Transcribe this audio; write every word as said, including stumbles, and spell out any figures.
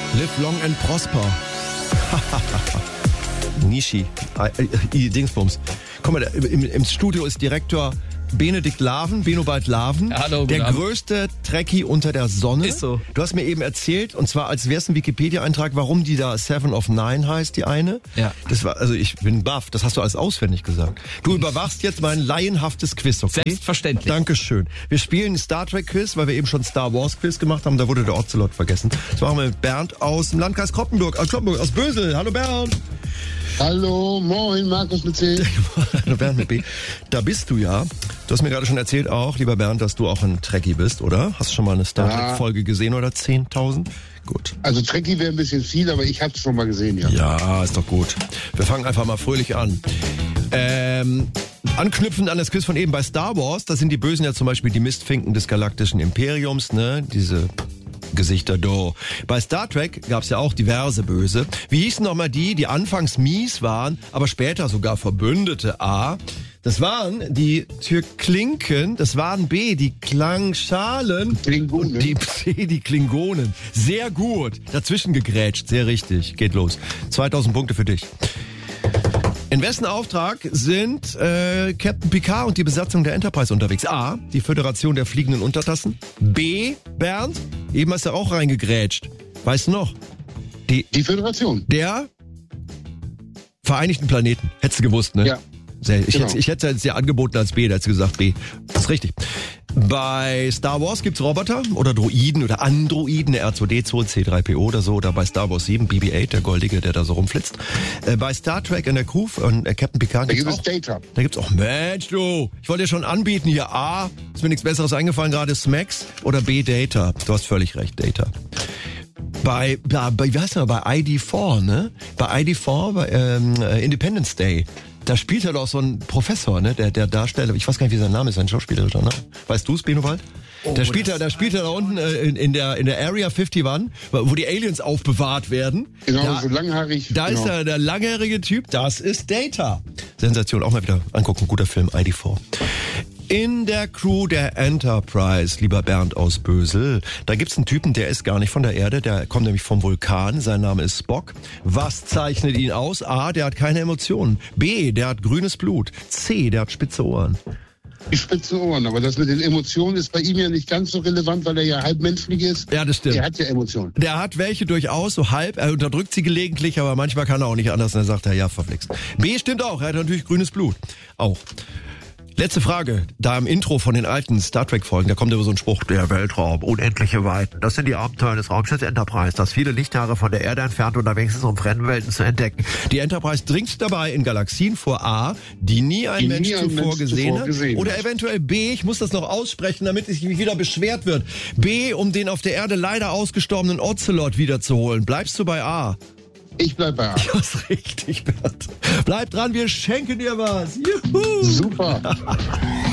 Live long and prosper. Nishi. I, I, Dingsbums. Guck mal, im, im Studio ist Direktor Benedikt Laven, Benobald Laven, Hallo, der Abend. größte Trekkie unter der Sonne. Ist so. Du hast mir eben erzählt, und zwar als wär's ein Wikipedia-Eintrag, warum die da Seven of Nine heißt, die eine. Ja. Das war, also ich bin baff, das hast du alles auswendig gesagt. Du überwachst jetzt mein laienhaftes Quiz, okay? Selbstverständlich. Dankeschön. Wir spielen ein Star Trek Quiz, weil wir eben schon Star Wars Quiz gemacht haben, da wurde der Ocelot vergessen. Das machen wir mit Bernd aus dem Landkreis Kloppenburg, aus Kloppenburg, aus Bösel. Hallo Bernd. Hallo, moin, Markus mit C. Hallo Bernd mit B. Da bist du ja. Du hast mir gerade schon erzählt auch, lieber Bernd, dass du auch ein Trekkie bist, oder? Hast du schon mal eine Star Trek Folge gesehen oder zehntausend? Gut. Also Trekkie wäre ein bisschen viel, aber ich habe es schon mal gesehen, ja. Ja, ist doch gut. Wir fangen einfach mal fröhlich an. Ähm, anknüpfend an das Quiz von eben bei Star Wars, da sind die Bösen ja zum Beispiel die Mistfinken des galaktischen Imperiums, ne? Diese Gesichter, do. Bei Star Trek gab's ja auch diverse Böse. Wie hießen nochmal die, die anfangs mies waren, aber später sogar Verbündete? A. Das waren die Türklinken, das waren B, die Klangschalen. Klingonen. Und die C, die Klingonen. Sehr gut. Dazwischen gegrätscht, sehr richtig. Geht los. zweitausend Punkte für dich. In wessen Auftrag sind äh, Captain Picard und die Besatzung der Enterprise unterwegs? A, die Föderation der fliegenden Untertassen. B, Bernd, eben hast du auch reingegrätscht. Weißt du noch? Die, Die Föderation. der Vereinigten Planeten. Hättest du gewusst, ne? Ja. Sehr, ich, Genau. hätte, ich hätte es dir angeboten als B, da hättest du gesagt B. Das ist richtig. Bei Star Wars gibt's Roboter oder Droiden oder Androiden, R zwei D zwei, C drei P O oder so. Oder bei Star Wars sieben, B B acht, der Goldige, der da so rumflitzt. Äh, bei Star Trek in der Crew von äh, Captain Picard Da gibt's gibt es auch... Data. Da gibt's auch, Mensch, du, ich wollte dir schon anbieten hier A, ist mir nichts Besseres eingefallen, gerade Smacks oder B, Data. Du hast völlig recht, Data. Bei, bei, bei wie heißt der, bei I D vier, ne? Bei I D vier, bei ähm, Independence Day, da spielt er doch so ein Professor, ne? Der, der Darsteller, ich weiß gar nicht, wie sein Name ist, ein Schauspieler, ne? Weißt du es, Benowald? Oh, da spielt er, da spielt er da unten äh, in, in der in der Area einundfünfzig, wo die Aliens aufbewahrt werden. Genau, da, so langhaarig. Da genau. ist er, der langjährige Typ, das ist Data. Sensation, auch mal wieder angucken, guter Film, I D vier. In der Crew der Enterprise, lieber Bernd aus Bösel, da gibt's einen Typen, der ist gar nicht von der Erde, der kommt nämlich vom Vulkan, sein Name ist Spock. Was zeichnet ihn aus? A, der hat keine Emotionen. B, der hat grünes Blut. C, der hat spitze Ohren. Die spitzen Ohren, aber das mit den Emotionen ist bei ihm ja nicht ganz so relevant, weil er ja halb menschlich ist. Ja, das stimmt. Der hat ja Emotionen. Der hat welche durchaus, so halb, er unterdrückt sie gelegentlich, aber manchmal kann er auch nicht anders, und dann sagt er, ja, verflixt. B stimmt auch, er hat natürlich grünes Blut. Auch. Letzte Frage. Da im Intro von den alten Star Trek-Folgen, da kommt immer so ein Spruch, der Weltraum, unendliche Weiten. Das sind die Abenteuer des Raumschiffs Enterprise, das viele Lichtjahre von der Erde entfernt unterwegs ist, um fremde Welten zu entdecken. Die Enterprise dringt dabei in Galaxien vor A, die nie ein Die Mensch nie ein zuvor Mensch gesehen zuvor hat. gesehen Oder hat. eventuell B, ich muss das noch aussprechen, damit es nicht wieder beschwert wird. B, um den auf der Erde leider ausgestorbenen Ocelot wiederzuholen. Bleibst du bei A? Ich bleib bei A. Das ist richtig, Bernd. Bleib dran, wir schenken dir was. Juhu. Super.